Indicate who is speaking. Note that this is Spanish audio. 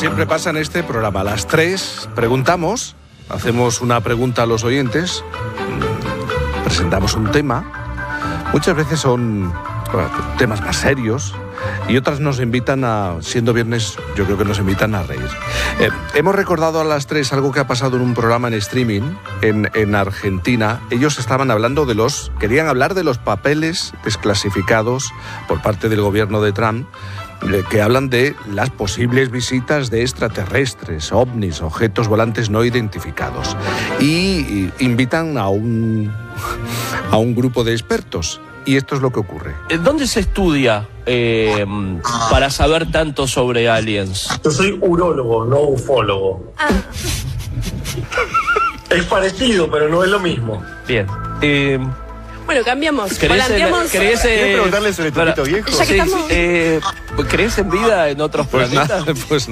Speaker 1: siempre pasa en este programa. A las 3 preguntamos, hacemos una pregunta a los oyentes, presentamos un tema. Muchas veces son temas más serios y otras nos invitan a, siendo viernes, yo creo que nos invitan a reír. Hemos recordado a las 3 algo que ha pasado en un programa en streaming en Argentina. Ellos estaban hablando querían hablar de los papeles desclasificados por parte del gobierno de Trump, que hablan de las posibles visitas de extraterrestres, ovnis, objetos volantes no identificados. Y invitan a un grupo de expertos. Y esto es lo que ocurre.
Speaker 2: ¿Dónde se estudia para saber tanto sobre aliens?
Speaker 3: Yo soy urólogo, no ufólogo. Es parecido, pero no es lo mismo.
Speaker 2: Bien.
Speaker 4: Bueno, cambiamos.
Speaker 2: ¿Querés
Speaker 5: preguntarle sobre tu pito viejo?
Speaker 4: Ya que estamos...
Speaker 2: ¿Crees en vida en otros planetas?
Speaker 1: Pues